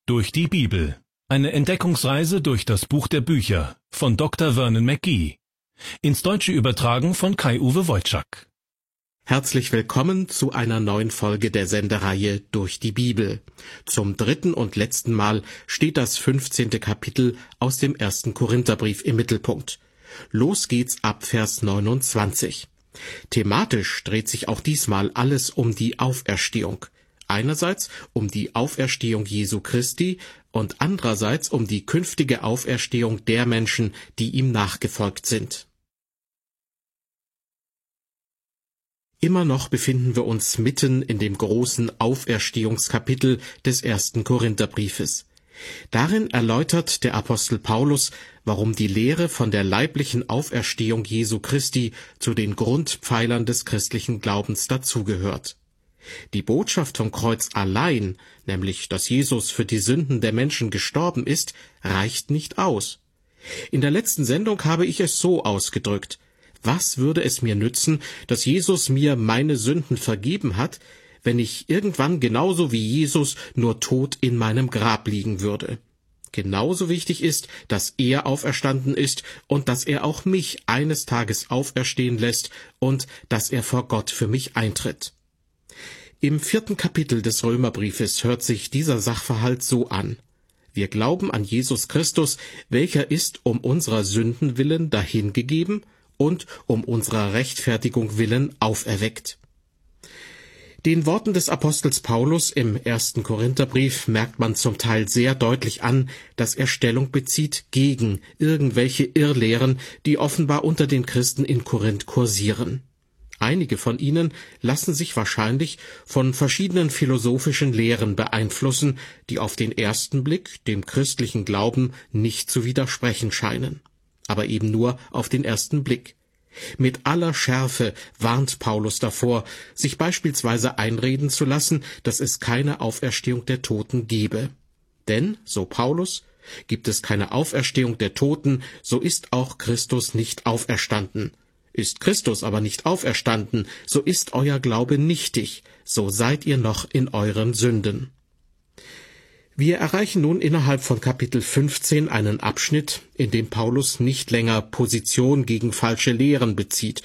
Durch die Bibel. Eine Entdeckungsreise durch das Buch der Bücher von Dr. Vernon McGee. Ins Deutsche übertragen von Kai-Uwe Wojczak. Herzlich willkommen zu einer neuen Folge der Sendereihe Durch die Bibel. Zum dritten und letzten Mal steht das 15. Kapitel aus dem 1. Korintherbrief im Mittelpunkt. Los geht's ab Vers 29. Thematisch dreht sich auch diesmal alles um die Auferstehung. Einerseits um die Auferstehung Jesu Christi und andererseits um die künftige Auferstehung der Menschen, die ihm nachgefolgt sind. Immer noch befinden wir uns mitten in dem großen Auferstehungskapitel des 1. Korintherbriefes. Darin erläutert der Apostel Paulus, warum die Lehre von der leiblichen Auferstehung Jesu Christi zu den Grundpfeilern des christlichen Glaubens dazugehört. Die Botschaft vom Kreuz allein, nämlich dass Jesus für die Sünden der Menschen gestorben ist, reicht nicht aus. In der letzten Sendung habe ich es so ausgedrückt: Was würde es mir nützen, dass Jesus mir meine Sünden vergeben hat, wenn ich irgendwann genauso wie Jesus nur tot in meinem Grab liegen würde? Genauso wichtig ist, dass er auferstanden ist und dass er auch mich eines Tages auferstehen lässt und dass er vor Gott für mich eintritt. Im 4. Kapitel des Römerbriefes hört sich dieser Sachverhalt so an: Wir glauben an Jesus Christus, welcher ist um unserer Sünden willen dahingegeben und um unserer Rechtfertigung willen auferweckt. Den Worten des Apostels Paulus im 1. Korintherbrief merkt man zum Teil sehr deutlich an, dass er Stellung bezieht gegen irgendwelche Irrlehren, die offenbar unter den Christen in Korinth kursieren. Einige von ihnen lassen sich wahrscheinlich von verschiedenen philosophischen Lehren beeinflussen, die auf den ersten Blick dem christlichen Glauben nicht zu widersprechen scheinen. Aber eben nur auf den ersten Blick. Mit aller Schärfe warnt Paulus davor, sich beispielsweise einreden zu lassen, dass es keine Auferstehung der Toten gebe. Denn, so Paulus, gibt es keine Auferstehung der Toten, so ist auch Christus nicht auferstanden. Ist Christus aber nicht auferstanden, so ist euer Glaube nichtig, so seid ihr noch in euren Sünden. Wir erreichen nun innerhalb von Kapitel 15 einen Abschnitt, in dem Paulus nicht länger Position gegen falsche Lehren bezieht,